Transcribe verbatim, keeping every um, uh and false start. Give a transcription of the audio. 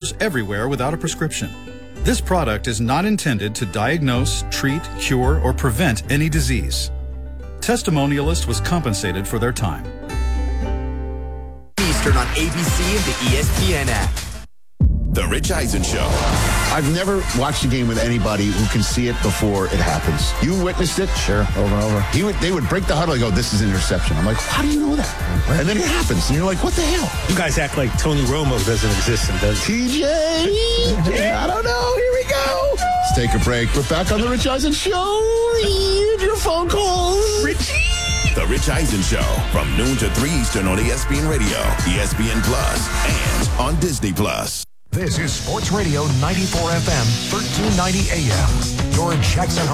stores everywhere without a prescription. This product is not intended to diagnose, treat, cure, or prevent any disease. Testimonialist was compensated for their time. Eastern on A B C and the E S P N app. The Rich Eisen Show. I've never watched a game with anybody who can see it before it happens. You witnessed it? Sure, over and over. He would, they would break the huddle and go, this is an interception. I'm like, how do you know that? And then it happens, and you're like, what the hell? You guys act like Tony Romo doesn't exist and does. T J! I don't know. Here we go. Let's take a break. We're back on The Rich Eisen Show. Read your phone calls. Richie! The Rich Eisen Show from noon to three Eastern on E S P N Radio, E S P N Plus, and on Disney Plus. This is Sports Radio ninety-four F M, thirteen ninety A M. Your Jackson